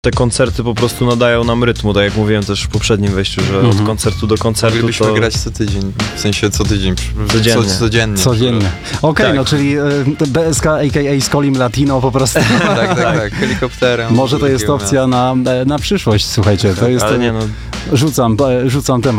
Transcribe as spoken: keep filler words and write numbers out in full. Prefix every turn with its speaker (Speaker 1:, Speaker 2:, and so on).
Speaker 1: Te koncerty po prostu nadają nam rytmu, tak jak mówiłem też w poprzednim wejściu, że
Speaker 2: Mhm.
Speaker 1: od koncertu do koncertu
Speaker 3: Moglibyśmy
Speaker 1: to...
Speaker 3: grać co tydzień, w sensie co tydzień.
Speaker 1: Codziennie.
Speaker 3: Co, codziennie.
Speaker 2: Codziennie. Okej,
Speaker 1: Tak.
Speaker 2: no czyli e, B S K, a k a. Skolim Latino po prostu.
Speaker 3: tak, tak, tak, helikopterem.
Speaker 2: Może to jest opcja na, na przyszłość, słuchajcie, to jest...
Speaker 1: Ale nie no,
Speaker 2: Rzucam, rzucam temat.